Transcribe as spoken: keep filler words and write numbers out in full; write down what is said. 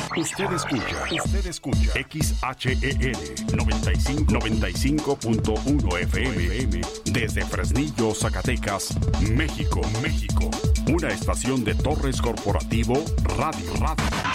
Usted escucha, usted escucha X H E L noventa y cinco punto uno F M desde Fresnillo, Zacatecas, México, México. Una estación de Torres Corporativo Radio Radio.